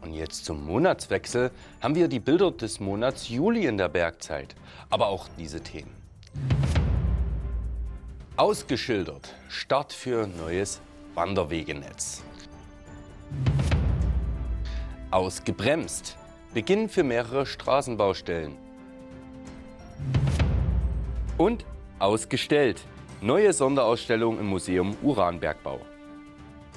Und jetzt zum Monatswechsel haben wir die Bilder des Monats Juli in der Bergzeit. Aber auch diese Themen. Ausgeschildert. Start für neues Wanderwegenetz. Ausgebremst. Beginn für mehrere Straßenbaustellen. Und ausgestellt. Neue Sonderausstellung im Museum Uranbergbau.